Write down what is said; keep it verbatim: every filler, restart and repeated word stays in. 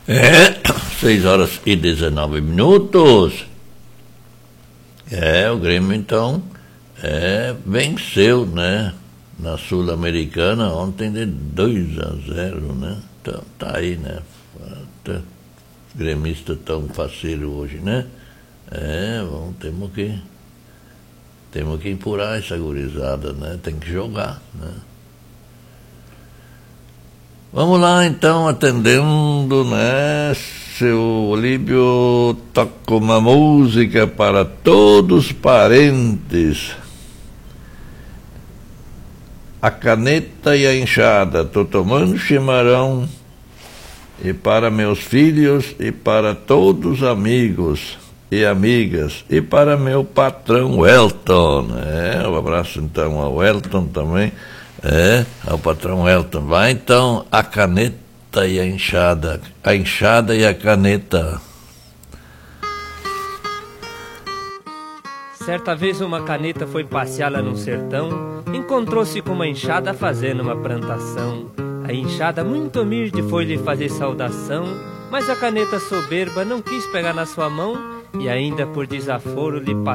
É, seis horas e dezenove minutos. É, o Grêmio então é, venceu, né? Na Sul-Americana ontem de dois a zero, né? Então tá aí, né? Os gremistas tão faceiro hoje, né? É, vamos, temos que temos que empurrar essa gurizada, né? Tem que jogar, né? Vamos lá, então, atendendo, né? Seu Olímpio toca uma música para todos os parentes. A caneta e a enxada, tô tomando chimarrão. E para meus filhos e para todos os amigos e amigas. E para meu patrão Welton. É, um abraço então ao Welton também. É, ao patrão Elton. Vai então a caneta e a enxada. A enxada e a caneta. Certa vez uma caneta foi passear lá no sertão. Encontrou-se com uma enxada fazendo uma plantação. A enxada muito humilde foi lhe fazer saudação, mas a caneta soberba não quis pegar na sua mão e ainda por desaforo lhe passou